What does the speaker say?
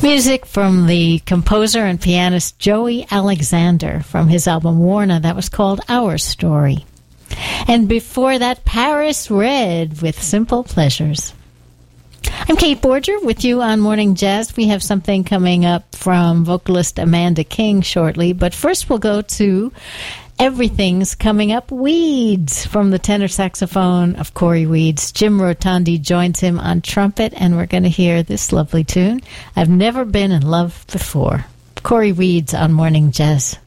Music from the composer and pianist Joey Alexander from his album Warna. That was called Our Story. And before that, Paris Red with Simple Pleasures. I'm Kate Borger with you on Morning Jazz. We have something coming up from vocalist Amanda King shortly, but first we'll go to Everything's Coming Up, Weeds, from the tenor saxophone of Corey Weeds. Jim Rotondi joins him on trumpet, and we're going to hear this lovely tune, I've Never Been in Love Before. Corey Weeds on Morning Jazz.